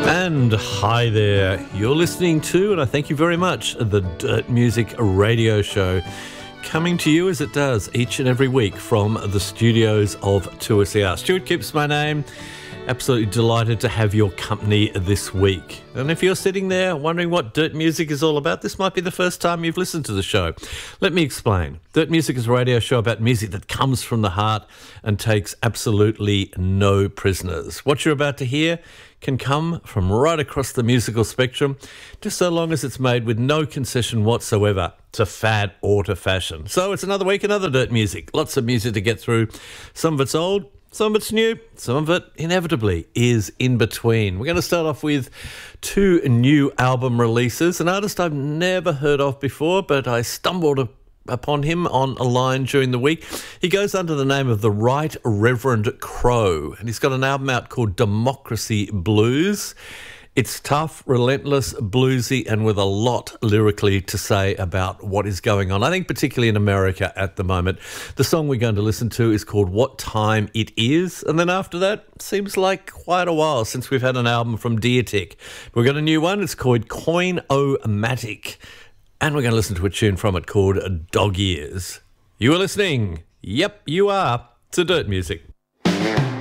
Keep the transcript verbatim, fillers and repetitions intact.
And hi there, you're listening to, and I thank you very much, the Dirt Music Radio Show, coming to you as it does each and every week from the studios of two S E R. Stuart Kipps, my name. Absolutely delighted to have your company this week. And if you're sitting there wondering what Dirt Music is all about, this might be the first time you've listened to the show. Let me explain. Dirt Music is a radio show about music that comes from the heart and takes absolutely no prisoners. What you're about to hear can come from right across the musical spectrum, just so long as it's made with no concession whatsoever to fad or to fashion. So it's another week, another Dirt Music. Lots of music to get through. Some of it's old, some of it's new, some of it inevitably is in between. We're going to start off with two new album releases. An artist I've never heard of before, but I stumbled upon him on a line during the week. He goes under the name of the Right Reverend Crow, and he's got an album out called Democracy Blues. It's tough, relentless, bluesy, and with a lot lyrically to say about what is going on, I think particularly in America at the moment. The song we're going to listen to is called What Time It Is, and then after that, seems like quite a while since we've had an album from Deertick. We've got a new one, it's called Coin-O-Matic, and we're going to listen to a tune from it called Dog Ears. You are listening, yep, you are, to Dirt Music.